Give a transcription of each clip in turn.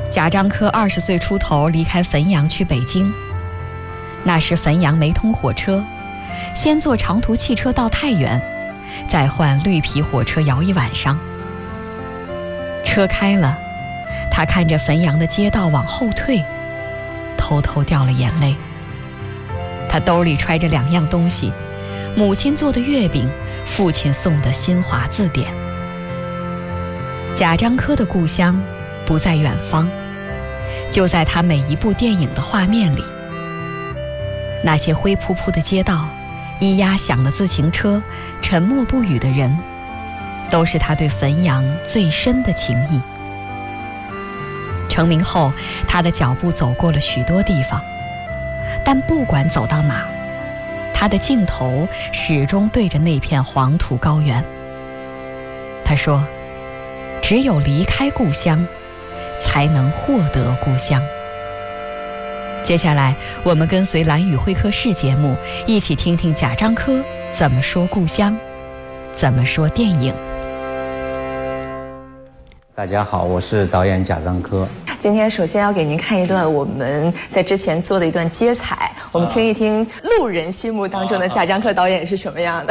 贾樟柯20岁出头离开汾阳去北京，那时汾阳没通火车，先坐长途汽车到太原，再换绿皮火车摇一晚上。车开了，他看着汾阳的街道往后退，偷偷掉了眼泪。他兜里揣着2样东西，母亲做的月饼，父亲送的新华字典。贾樟柯的故乡不在远方，就在他每一部电影的画面里。那些灰扑扑的街道，咿呀响的自行车，沉默不语的人，都是他对汾阳最深的情谊。成名后，他的脚步走过了许多地方，但不管走到哪，他的镜头始终对着那片黄土高原。他说，只有离开故乡，才能获得故乡。接下来，我们跟随蓝宇会客室节目，一起听听贾樟柯怎么说故乡，怎么说电影。 大家好，我是导演贾樟柯。 今天首先要给您看一段我们在之前做的一段接彩，我们听一听路人心目当中的贾樟柯导演是什么样的。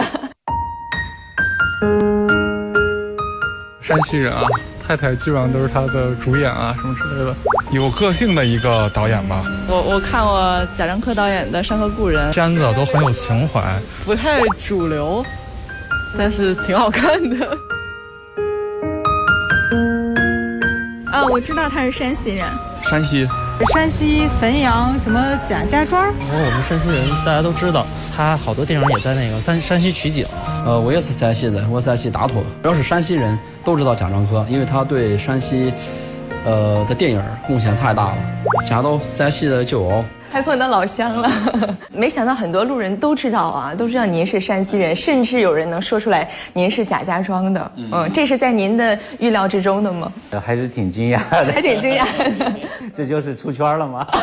山西人啊，太太基本上都是他的主演啊，什么之类的，有个性的一个导演吧。 我看过贾樟柯导演的《山河故人》， 片子都很有情怀， 不太主流，但是挺好看的。 我知道他是山西人。 山西汾阳什么贾家庄。 我们山西人大家都知道，他好多电影也在那个山西取景。 我也是山西人，我山西大同。只要是山西人都知道贾樟柯，因为他对山西的电影贡献太大了。贾都山西的酒哦。 还碰到老乡了，没想到很多路人都知道啊，都知道您是山西人，甚至有人能说出来您是贾家庄的。这是在您的预料之中的吗？ 还是挺惊讶的， 还挺惊讶的。 这就是出圈了吗？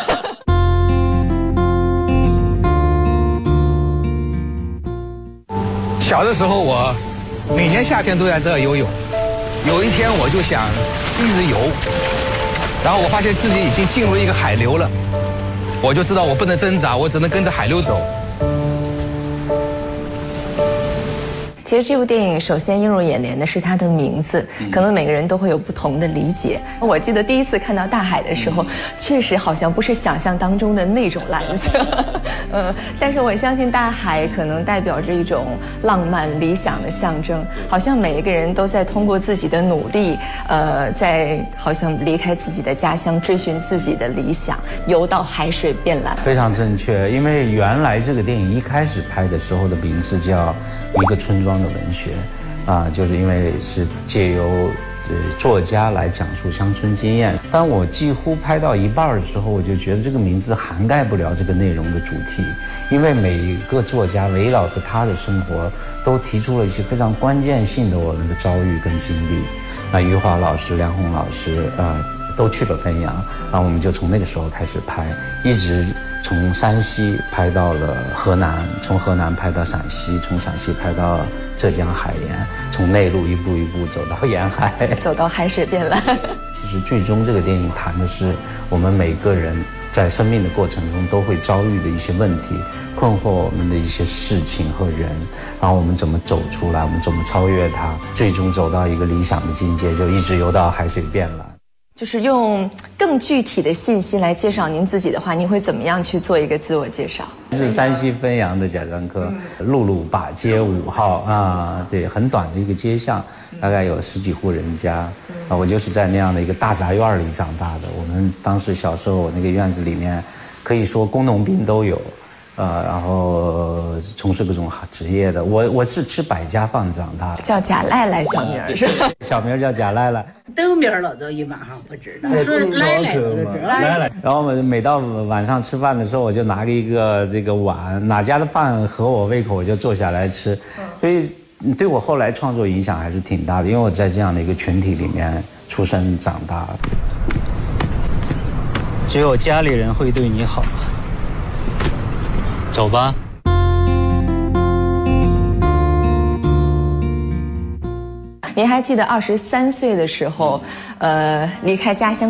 小的时候，我每年夏天都在这儿游泳。有一天，我就想一直游，然后我发现自己已经进入一个海流了。我就知道我不能挣扎，我只能跟着海流走。 其实这部电影首先映入眼帘的是它的名字，可能每个人都会有不同的理解。我记得第一次看到大海的时候，确实好像不是想象当中的那种蓝色，但是我相信大海可能代表着一种浪漫理想的象征，好像每一个人都在通过自己的努力，在好像离开自己的家乡，追寻自己的理想，游到海水变蓝。 非常正确，因为原来这个电影一开始拍的时候的名字叫一个村庄的文学，就是因为是借由作家来讲述乡村经验。当我几乎拍到一半的时候，我就觉得这个名字涵盖不了这个内容的主题，因为每一个作家围绕着他的生活，都提出了一些非常关键性的我们的遭遇跟经历。余华老师、梁鸿老师，都去了汾阳，然后我们就从那个时候开始拍，一直从山西拍到了河南，从河南拍到陕西，从陕西拍到浙江海盐，从内陆一步一步走到沿海， 走到海水变蓝。 其实最终这个电影谈的是我们每个人在生命的过程中都会遭遇的一些问题，困惑我们的一些事情和人，然后我们怎么走出来，我们怎么超越它，最终走到一个理想的境界，就一直游到海水变蓝。 就是用更具体的信息来介绍您自己的话，您会怎么样去做一个自我介绍？ 是山西汾阳的贾樟柯，路路把街5号对，很短的一个街巷，大概有10几户人家，我就是在那样的一个大杂院里长大的。我们当时小时候那个院子里面，可以说工农兵都有。然后从事各种职业的，我是吃百家饭长大的， 叫贾赖赖小名是吧？ 小名叫贾赖赖， 豆名了都一晚上不知道，是赖赖都知道。赖赖。 然后我们每到晚上吃饭的时候，我就拿一个这个碗，哪家的饭合我胃口，我就坐下来吃。所以对我后来创作影响还是挺大的，因为我在这样的一个群体里面出生长大。只有家里人会对你好。走吧。 您还记得23岁的时候，离开家乡